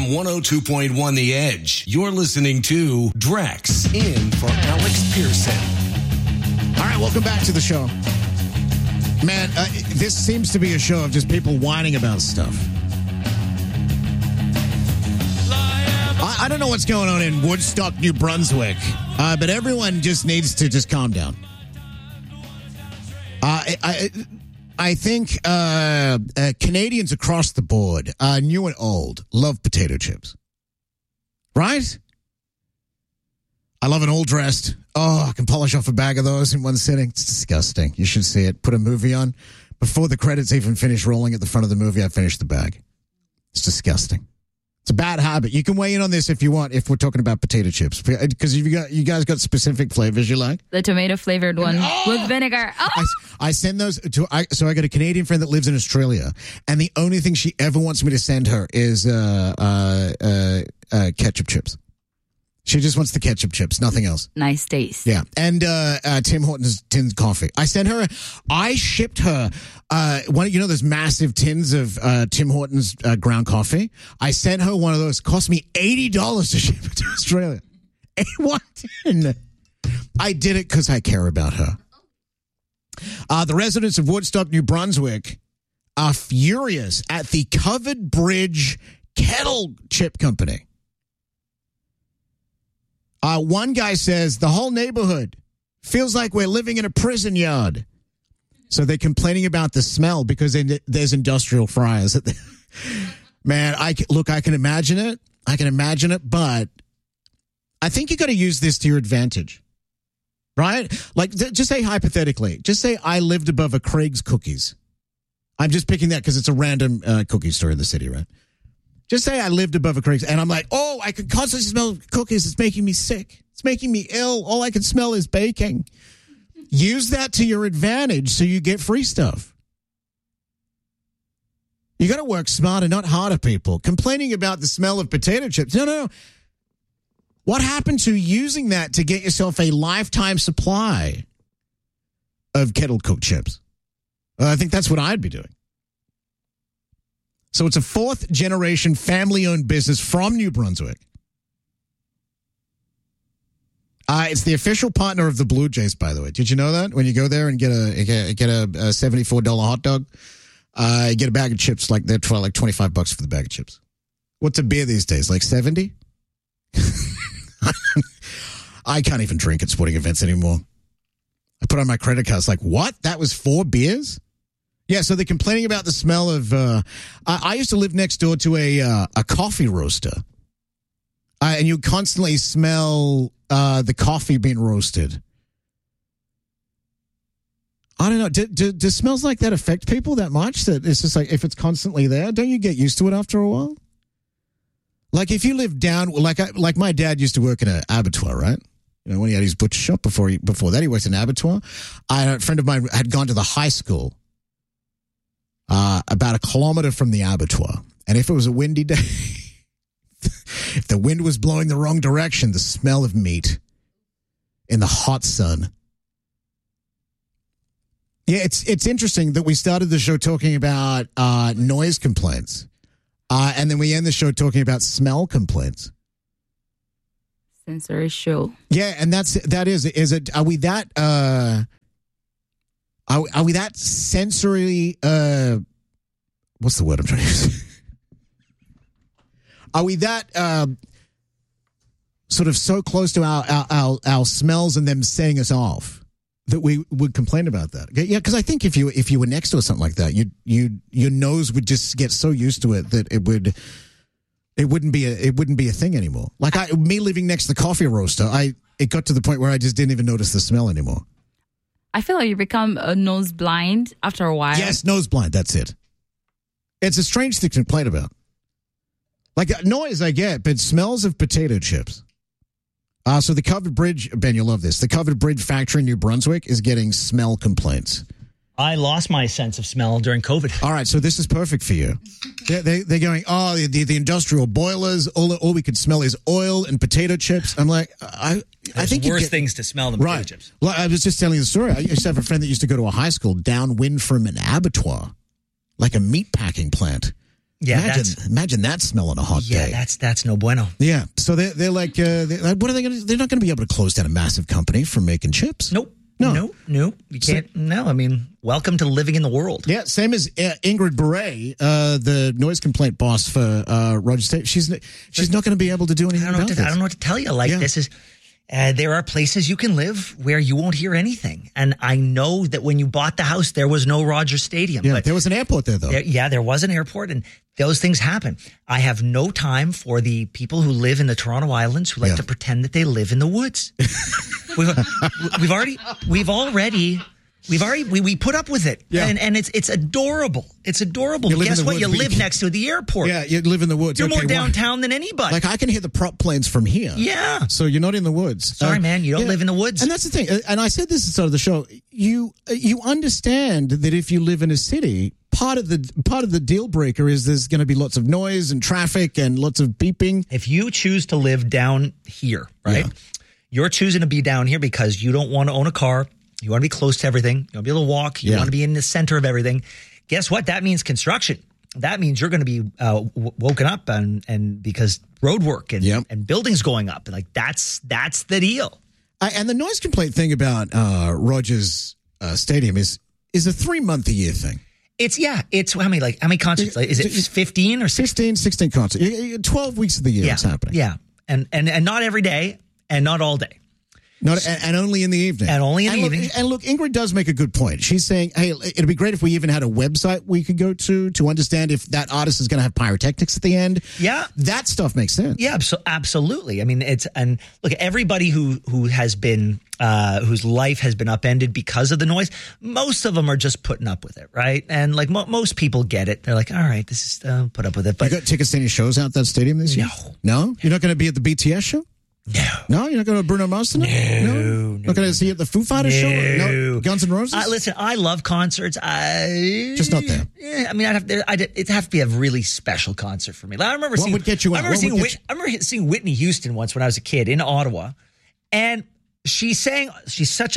From 102.1 The Edge, you're listening to Drex in for Alex Pearson. All right, welcome back to the show. Man, this seems to be a show of just people whining about stuff. I don't know what's going on in Woodstock, New Brunswick, but everyone just needs to just calm down. I think Canadians across the board, new and old, love potato chips. Right? I love an old dressed. Oh, I can polish off a bag of those in one sitting. It's disgusting. You should see it. Put a movie on. Before the credits even finish rolling at the front of the movie, I finished the bag. It's disgusting. It's a bad habit. You can weigh in on this if you want, if we're talking about potato chips. Because you guys got specific flavors you like? The tomato flavored one with vinegar. Oh! I send those to, so I got a Canadian friend that lives in Australia, and the only thing she ever wants me to send her is ketchup chips. She just wants the ketchup chips, nothing else. Nice taste. Yeah. And Tim Hortons tin coffee. I shipped her those massive tins of Tim Hortons ground coffee. I sent her one of those. It cost me $80 to ship it to Australia. One tin. I did it because I care about her. The residents of Woodstock, New Brunswick are furious at the Covered Bridge Kettle Chip Company. One guy says the whole neighborhood feels like we're living in a prison yard. So they're complaining about the smell because there's industrial fryers. Man, I can imagine it. But I think you got to use this to your advantage, right? Like, just say hypothetically, just say I lived above a Craig's Cookies. I'm just picking that because it's a random cookie store in the city, right? Just say I lived above a Craig's, and I'm like, oh, I can constantly smell cookies. It's making me sick. It's making me ill. All I can smell is baking. Use that to your advantage so you get free stuff. You got to work smarter, not harder, people. Complaining about the smell of potato chips. No. What happened to using that to get yourself a lifetime supply of kettle-cooked chips? I think that's what I'd be doing. So it's a fourth-generation family-owned business from New Brunswick. It's the official partner of the Blue Jays, by the way. Did you know that? When you go there and get a $74 hot dog, you get a bag of chips like they're like $25 for the bag of chips. What's a beer these days? Like 70? I can't even drink at sporting events anymore. I put on my credit card. It's like, what? That was 4 beers? Yeah, so they're complaining about the smell of. I used to live next door to a coffee roaster, and you constantly smell the coffee being roasted. I don't know. Do smells like that affect people that much? That it's just like if it's constantly there, don't you get used to it after a while? Like if you live down, like my dad used to work in an abattoir, right? You know, when he had his butcher shop before that, he worked in an abattoir. A friend of mine had gone to the high school. About 1 kilometer from the abattoir. And if it was a windy day, if the wind was blowing the wrong direction, the smell of meat in the hot sun. Yeah, it's interesting that we started the show talking about noise complaints. And then we end the show talking about smell complaints. Sensory show. Yeah, and are we that Are we that sensory? What's the word I'm trying to use? Are we that sort of so close to our smells and them setting us off that we would complain about that? Yeah, because I think if you were next to something like that, your nose would just get so used to it that it wouldn't be a thing anymore. Like me living next to the coffee roaster, it got to the point where I just didn't even notice the smell anymore. I feel like you become nose blind after a while. Yes, nose blind. That's it. It's a strange thing to complain about. Like noise I get, but smells of potato chips. So the Covered Bridge, Ben, you'll love this. The Covered Bridge factory in New Brunswick is getting smell complaints. I lost my sense of smell during COVID. All right, so this is perfect for you. They're going, the industrial boilers, all we could smell is oil and potato chips. I'm like, I think worse things to smell than potato chips. Well, I was just telling you the story. I used to have a friend that used to go to a high school downwind from an abattoir, like a meat packing plant. Yeah, imagine that smell on a hot day. Yeah, that's no bueno. Yeah. So they're like, what are they going to? They're not going to be able to close down a massive company for making chips. Nope. No. You can't. No, I mean, welcome to living in the world. Yeah, same as Ingrid Beret, the noise complaint boss for Roger State. She's not going to be able to do anything about this. I don't know what to tell you. Like, this is. There are places you can live where you won't hear anything. And I know that when you bought the house, there was no Rogers Stadium. Yeah, but there was an airport there, though. There was an airport, and those things happen. I have no time for the people who live in the Toronto Islands who like to pretend that they live in the woods. We put up with it. Yeah. And it's adorable. It's adorable. Guess what? You live next to the airport. Yeah, you live in the woods. You're more downtown than anybody. Like, I can hear the prop planes from here. Yeah. So you're not in the woods. Sorry, man. You don't live in the woods. And that's the thing. And I said this at the start of the show. You understand that if you live in a city, part of the deal breaker is there's going to be lots of noise and traffic and lots of beeping. If you choose to live down here, right? Yeah. You're choosing to be down here because you don't want to own a car. You want to be close to everything. You want to be able to walk. You want to be in the center of everything. Guess what? That means construction. That means you're going to be woken up and because road work and buildings going up. Like that's the deal. And the noise complaint thing about Rogers Stadium is a 3-month-a-year thing. It's how many concerts? Is it 15 or 16? 16 concerts. 12 weeks of the year it's happening. Yeah. And not every day and not all day. And only in the evening. And only in the evening. And look, Ingrid does make a good point. She's saying, hey, it'd be great if we even had a website we could go to understand if that artist is going to have pyrotechnics at the end. Yeah. That stuff makes sense. Yeah, absolutely. I mean, look, everybody who has been, whose life has been upended because of the noise, most of them are just putting up with it, right? And like most people get it. They're like, all right, this is, put up with it. But you got tickets to any shows out that stadium this year? No? You're not going to be at the BTS show? No, you're not going to Bruno Mars tonight? No. Not going to see you at the Foo Fighters show? No. Guns N' Roses? Listen, I love concerts. Just not there. Yeah, I mean, it'd have to be a really special concert for me. I remember what would get you out? I remember seeing Whitney Houston once when I was a kid in Ottawa, and she was such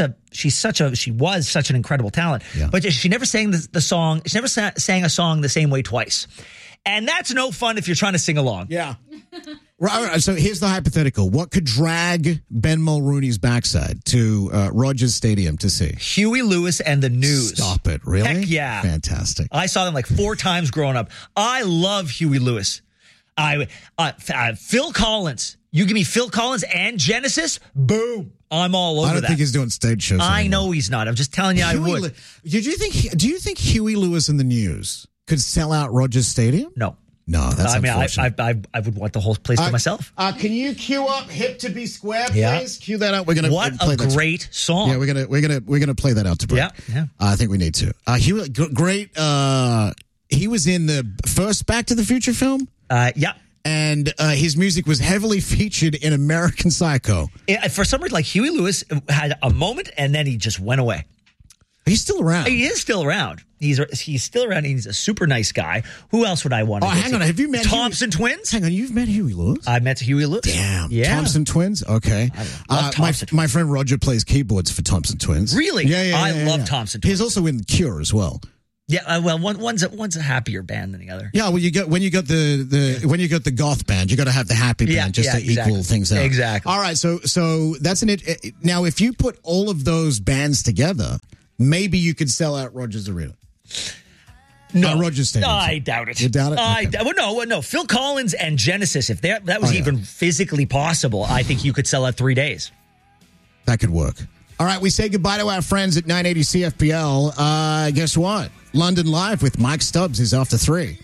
an incredible talent, but she never sang the song. She never sang a song the same way twice. And that's no fun if you're trying to sing along. Yeah. Right, so here's the hypothetical. What could drag Ben Mulrooney's backside to Rogers Stadium to see? Huey Lewis and the News. Stop it. Really? Heck yeah. Fantastic. I saw them like 4 times growing up. I love Huey Lewis. Phil Collins. You give me Phil Collins and Genesis, boom. I'm all over that. I don't think he's doing stage shows anymore. I know he's not. I'm just telling you I would. Do you think Huey Lewis and the News could sell out Rogers Stadium? No. No, that's unfortunate. I would want the whole place to myself. Can you cue up "Hip to Be Square," please? Cue that up. We're gonna play a great song. Yeah, we're gonna play that out to break. Yeah. I think we need to. Huey, great. He was in the first Back to the Future film. Yeah. And his music was heavily featured in American Psycho. For some reason, like Huey Lewis had a moment and then he just went away. He's still around. He is still around. He's still around. He's a super nice guy. Who else would I want to hang on. Have you met Thompson Twins? Hang on. You've met Huey Lewis? I met Huey Lewis. Damn. Yeah. Thompson Twins? Okay. I love Thompson my friend Roger plays keyboards for Thompson Twins. Really? Yeah. I love Thompson Twins. He's also in Cure as well. Yeah, well, one's a happier band than the other. Yeah, well, when you got the goth band, you got to have the happy band to equal things out. Exactly. All right, so that's it. Now, if you put all of those bands together, maybe you could sell out Rogers Arena. No, Rogers Stadium. I doubt it. You doubt it? Okay. No. Phil Collins and Genesis. If that was even physically possible, I think you could sell out 3 days. That could work. All right, we say goodbye to our friends at 980 CFPL. Guess what? London Live with Mike Stubbs is after 3.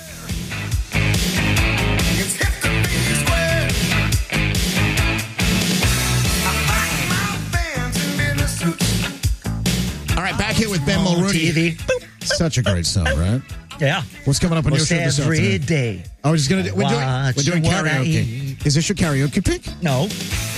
All right, back here with Ben Mulrooney. TV. Such a great song, right? Yeah. What's coming up on your show this afternoon? Every day. I was just going to... We're doing karaoke. Is this your karaoke pick? No.